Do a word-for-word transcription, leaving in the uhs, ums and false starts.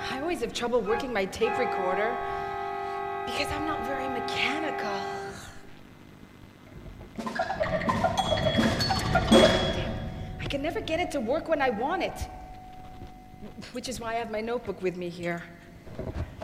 I always have trouble working my tape recorder because I'm not very mechanical. I can never get it to work when I want it. Which is why I have my notebook with me here.